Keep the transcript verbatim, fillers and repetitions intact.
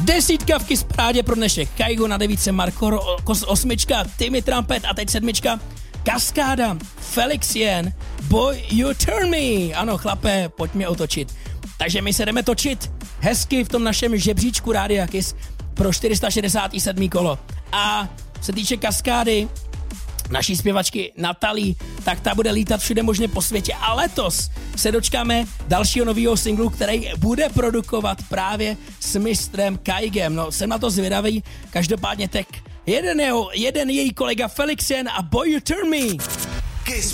Desítka v Kiss Parádě pro dnešek. Kaigo na devíce, Marko osmička, Timmy Trumpet a teď sedmička. Kaskáda, Felix Jen, Boy You Turn Me. Ano, chlape, pojď mě otočit. Takže my se jdeme točit hezky v tom našem žebříčku Rádia Kiss pro čtyři sta šedesát sedm kolo. A se týče Kaskády, naší zpěvačky Natalí, tak ta bude lítat všude možně po světě. A letos se dočkáme dalšího nového singlu, který bude produkovat právě s mistrem Kaigem. No, jsem na to zvědavý. Každopádně tak jeden, jeho, jeden její kolega Felix Jen a Boy You Turn Me. Kiss